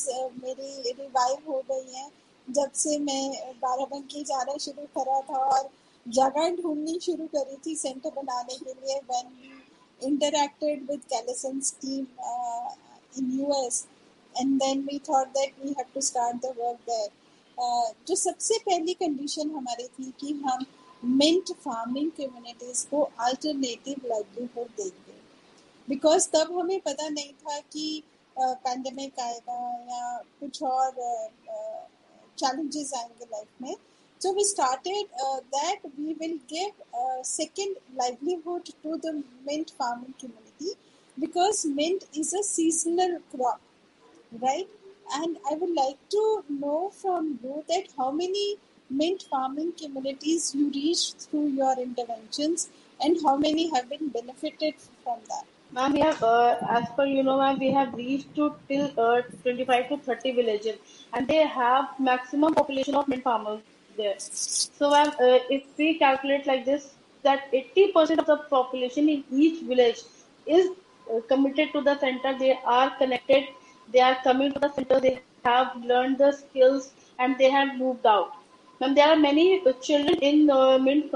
मेरी रिवाइव हो गई हैं जब से मैं बाराबंकी जाना शुरू करा था और जगह ढूंढनी शुरू करी थी सेंटर बनाने के लिए. When we interacted with कैलिसन्स team in US and then we thought that we have to start the work there. जो सबसे पहली कंडीशन हमारी थी कि हम मिंट फार्मिंग कम्युनिटीज को अल्टरनेटिव लाइवलीहुड देंगे, बिकॉज तब हमें पता नहीं था कि पैंडेमिक आएगा या कुछ और challenges आएंगे लाइफ में. So we started that we will give second livelihood to the mint farming community because mint is a seasonal crop, right? And I would like to know from you that how many mint farming communities you reached through your interventions and how many have been benefited from that. Ma'am, we have, as per ma'am, we have reached to till 25 to 30 villages, and they have maximum population of mint farmers there. So, ma'am, if we calculate like this, that 80% of the population in each village is committed to the center. They are connected. They are coming to the center. They have learned the skills, and they have moved out. Ma'am, there are many children in mint.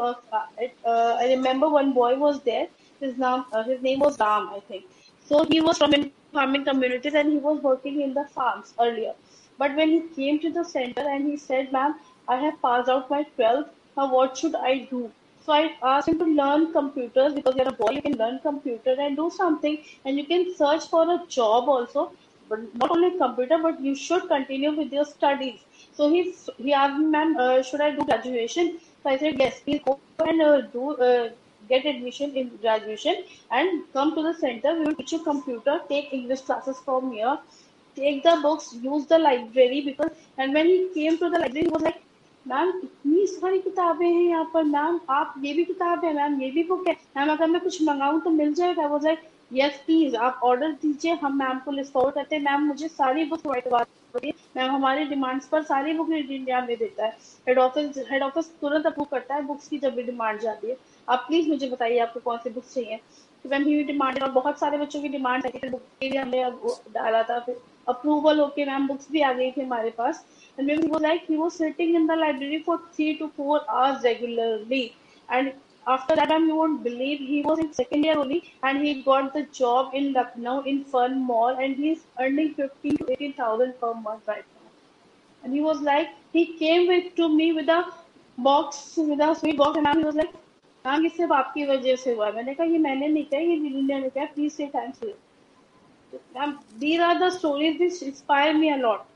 I remember one boy was there. His name was Ram, I think. So he was from in farming communities and he was working in the farms earlier. But when he came to the center and he said, "Ma'am, I have passed out my 12th. Now what should I do?" So I asked him to learn computers because you're a boy. You can learn computer and do something, and you can search for a job also. But not only computer, but you should continue with your studies. So he asked me, "Ma'am, should I do graduation?" So I said, "Yes, please go and do get admission in graduation and come to the center. We will teach you computer, take English classes from here, take the books, use the library." Because and when he came to the library, he was like, "ma'am इतनी सारी किताबें हैं यहाँ पर, ma'am आप ये भी किताब है, मैम ये भी बुक है, मैम अगर मैं कुछ मंगाऊँ तो मिल जाएगा?" वो लाइक, "यस प्लीज, आप ऑर्डर दीजिए, हम मैम को लिस्ट फॉरवर्ड करते हैं, मैम मुझे सारी बुक प्रोवाइड करवा दीजिए, मैम हमारी डिमांड्स पर सारी बुक इंडिया में देता है, हेड ऑफिस तुरंत अप्रूव करता है बुक्स की जब भी डिमांड जाती है, आप प्लीज मुझे बताइए आपको कौन सी बुक्स चाहिए." तो मैम ही डिमांडेड और बहुत सारे बच्चों की डिमांड है, बुक के लिए हमने डाला था, फिर अप्रूवल होके मैम बुक्स भी आ गई थी हमारे पास. And when he was like, he was sitting in the library for 3 to 4 hours regularly. And after that, you won't believe, he was in second year only, and he got the job in Lucknow in Fun Mall, and he's earning 15 to 18,000 per month right now. And he was like, he came to me with a box, with a sweet box, and he was like, "ma'am ये सिर्फ आपकी वजह से हुआ है." मैंने कहा, "ये मैंने नहीं कहा, ये वीरेंद्र ने कहा, प्लीज से thanks to you." Ma'am, these are the stories which inspire me a lot.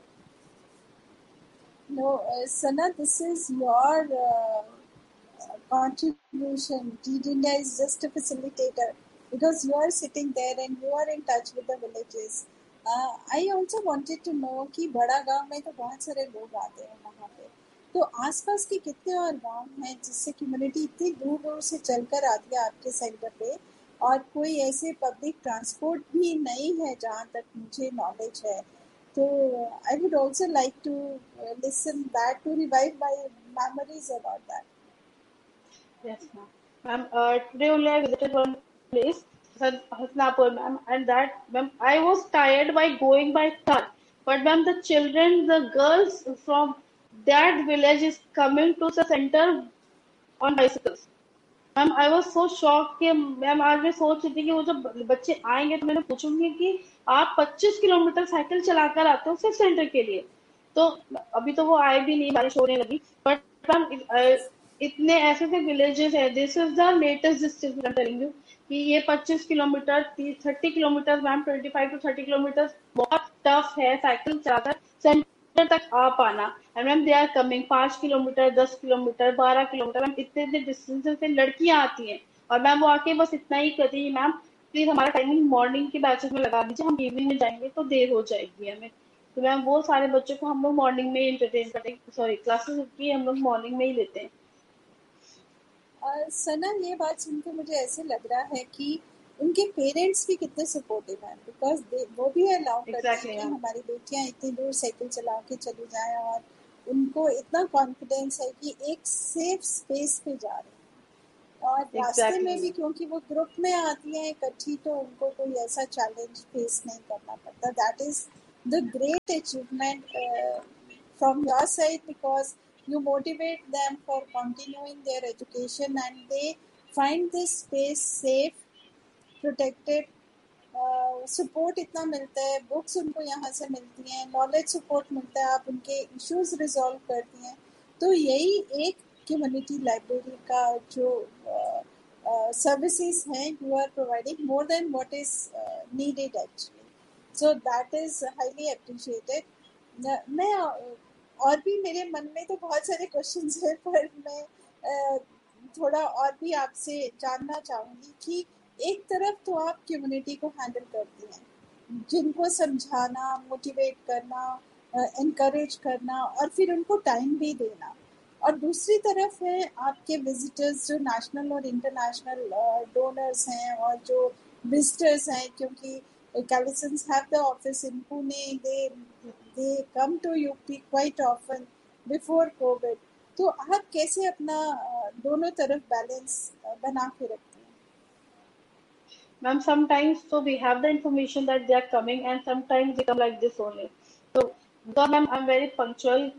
No, Sana, this is your contribution. Teed India is just a facilitator because you are sitting there and you are in touch with the villages. I also wanted to know कि बड़ा गांव में तो बहुत सारे लोग आते हैं वहाँ पे, तो आसपास के कितने और गांव हैं जिससे कम्युनिटी इतनी दूर दूर से चलकर आती है आपके सेंटर पे, और कोई ऐसे पब्लिक ट्रांसपोर्ट भी नहीं है जहाँ तक मुझे नॉलेज है. So I would also like to listen that to revive my memories about that. Yes, ma'am. Ma'am, today only I visited one place, Hasnapur, ma'am, and that, ma'am, I was tired by going by car. But, ma'am, the children, the girls from that village is coming to the center on bicycles. Ma'am I was so shock कि ma'am आज मैं सोच रही थी कि वो जब बच्चे आएंगे तो मैंने पूछूंगी कि आप 25 किलोमीटर साइकिल चलाकर आते हो सिर्फ सेंटर के लिए. तो अभी तो वो आए भी नहीं, बारिश होने लगी, बट मैम इतने ऐसे ऐसे विलेजेस है. This is the latest distance I am telling you कि ये 25 kilometre 30 kilometre ma'am 25 to 30 kilometre बहुत टफ है साइकिल चलाकर सेंटर तक आ पाना. And ma'am they are coming 5 kilometre 10 kilometre 12 kilometre, ma'am इतने इतने डिस्टेंस से लड़कियां आती हैं और मैम वो आके बस इतना ही कहती है, "मैम प्लीज हमारा टाइमिंग मॉर्निंग के बैचेस में लगा दीजिए, हम इवनिंग में जाएंगे तो देर हो जाएगी हमें." तो मैम वो सारे बच्चों को हम लोग मॉर्निंग में इंटरटेन करते हैं, सॉरी क्लासेस की हम लोग मॉर्निंग में ही लेते हैं. सना, ये बात सुनकर मुझे ऐसे लग रहा है कि उनके पेरेंट्स भी कितने सपोर्टिव हैं, बिकॉज वो भी अलाउ करते हैं कि हमारी बेटियां इतनी दूर साइकिल चला के चली जाएं और उनको इतना कॉन्फिडेंस है कि एक सेफ स्पेस पे जा रहे हैं. और रास्ते में भी क्योंकि वो ग्रुप में आती हैं इकट्ठी, तो उनको कोई ऐसा चैलेंज फेस नहीं करना पड़ता. That is the great achievement from your side, because you motivate them for continuing their education and they find this space safe, protected, support इतना मिलता है, बुक्स उनको यहाँ से मिलती हैं, नॉलेज सपोर्ट मिलता है, आप उनके इश्यूज रिजॉल्व करती हैं. तो यही एक कम्युनिटी लाइब्रेरी का जो सर्विसेज हैं you are providing more than what is needed actually. So that is highly appreciated. मैं और भी मेरे मन में तो बहुत सारे क्वेश्चंस हैं, पर मैं थोड़ा और भी आपसे जानना चाहूँगी कि एक तरफ तो आप कम्युनिटी को हैंडल करती हैं, जिनको समझाना, मोटिवेट करना, इनकरेज करना और फिर उनको टाइम भी देना, और दूसरी तरफ है आपके विजिटर्स जो नेशनल और इंटरनेशनल डोनर्स हैं और जो विजिटर्स हैं, क्योंकि Calisons have the office in Pune. They come to UP quite often before COVID. तो आप कैसे अपना दोनों तरफ बैलेंस बना के रखते हैं? Ma'am, sometimes so we have the information that they are coming, and sometimes they come like this only. So, because ma'am, I'm very punctual.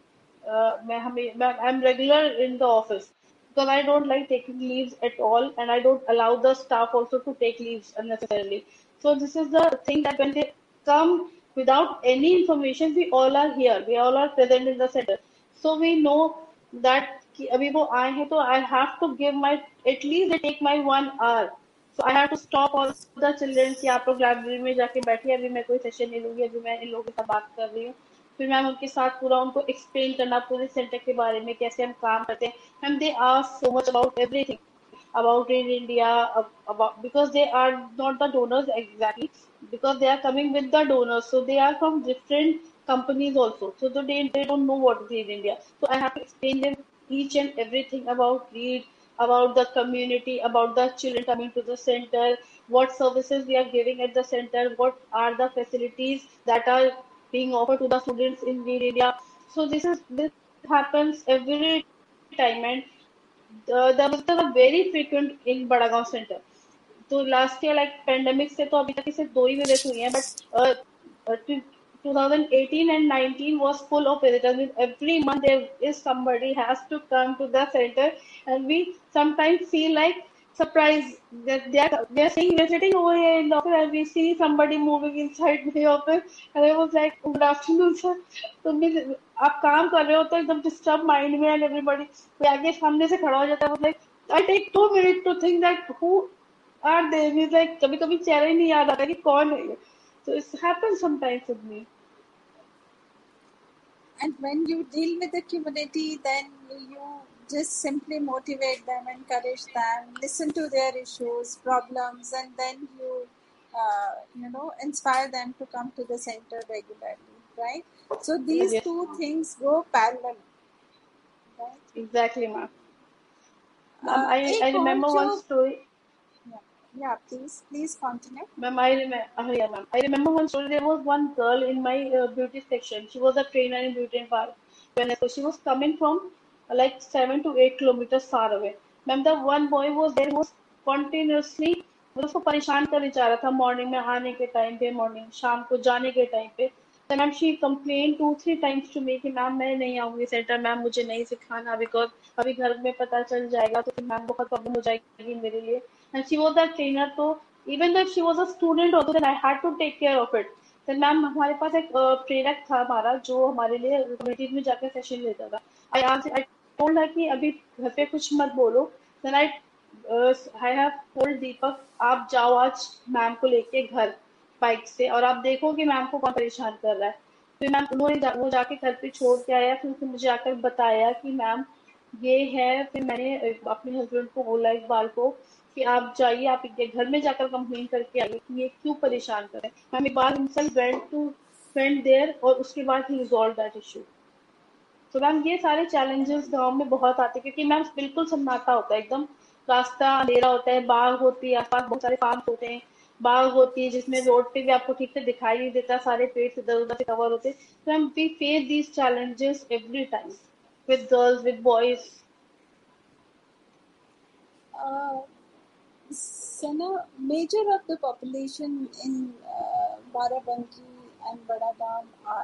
I'm regular in the office because I don't like taking leaves at all, and I don't allow the staff also to take leaves unnecessarily. So this is the thing that when they come without any information, we all are here. We all are present in the center. So we know that कि अभी वो आए हैं तो I have to give my at least they take my 1 hour. So I have to stop all the children कि आप लोग library में जाके बैठिए, अभी मैं कोई सेशन नहीं लूंगी, अभी मैं इन लोगों के साथ बात कर रही हूँ. फिर मैम उनके साथ पूरा उनको एक्सप्लेन करना पूरे सेंटर के बारे में कैसे हम काम करते हैं. Ma'am they ask so much about everything about in India, about because they are not the donors exactly, because they are coming with the donors, so they are from different companies also, so they don't know what is in India. So I have to explain them each and everything about READ, about the community, about the children coming to the center, what services we are giving at the center, what are the facilities that are being offered to the students in READ India. So this happens every time, and the visitors are very frequent in Badagaon Center. तो last year like pandemic से तो अभी तक सिर्फ 2 ही visit हुई हैं, but 2018 and 19 was full of visitors. With every month there is somebody has to come to the center, and we sometimes feel like surprised that they are saying we're sitting over here in the office and we see somebody moving inside the office, and I was like, good afternoon sir. तो आप काम कर रहे हो तो एकदम disturb mind में, and everybody कोई आगे सामने से खड़ा हो जाता है, like I take 2 minutes to think that who are they. Means like कभी कभी चेहरा ही नहीं याद आता कि कौन है ये. So it happens sometimes with me. And when you deal with the community, then you just simply motivate them, encourage them, listen to their issues, problems, and then you inspire them to come to the center regularly, right? So these Yes, two things go parallel, right? exactly, ma'am. Ma'am, I एक और remember जो one story. please continue. Ma'am, yeah, ma'am. I remember one story. There was one girl in my beauty section. She was a trainer in beauty and wellness. So she was coming from like 7 to 8 kilometers far away. Ma'am, the one boy was there who was continuously मतलब उसको परेशान कर जा रहा था, morning में आने के टाइम पे, मॉर्निंग शाम को जाने के टाइम पे. तो ma'am she complain 2-3 times to me कि मैम मैं नहीं आऊंगी सेंटर, मैम मुझे नहीं सिखाना बिकॉज अभी घर में पता चल जाएगा तो फिर मैम बहुत प्रॉब्लम हो जाएगी मेरे लिए. And she was the trainer, तो even though if she was a student also, then I had to take care of it. then ma'am हमारे पास एक प्रेरक था हमारा जो हमारे लिए कम्युनिटीज में जाकर सेशन लेता था. आई टोल्ड हर कि अभी घर पे कुछ मत बोलो. then आई हैव टोल्ड दीपक आप जाओ आज मैम को लेके घर बाइक से, और आप देखो कि मैम को कौन परेशान कर रहा है. फिर मैम वो जाके घर पे छोड़ के आया, फिर उसने मुझे आकर बताया कि मैम ये है. फिर मैंने अपने हस्बैंड को बोला एक बार को कि आप जाइए, आप इनके घर में जाकर कंप्लेन करके आइए कि ये क्यों परेशान कर रहे हैं. हम एक बार हिमसेल्फ वेंट देयर, और उसके बाद ही रिजॉल्व दैट इशू. तो मैम ये सारे चैलेंजेस गांव में बहुत आते हैं क्योंकि मैम बिल्कुल सन्नाटा होता है, एकदम रास्ता अंधेरा होता है, बाग होती है आसपास, बहुत सारे फार्म होते हैं, बाग होती है जिसमें रोड पे भी आपको ठीक से दिखाई नहीं देता, सारे पेड़ इधर उधर से कवर होते हैं. तो ma'am we face these challenges every time with girls, with boys. Sana, major of the population in Barabanki and Vadagam are